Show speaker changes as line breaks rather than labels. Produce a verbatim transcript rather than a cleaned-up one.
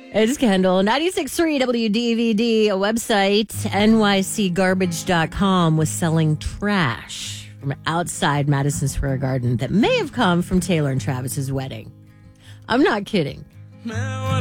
It's Kendall. ninety-six point three W D V D, a website, N Y C garbage dot com, was selling trash from outside Madison Square Garden that may have come from Taylor and Travis's wedding. I'm not kidding.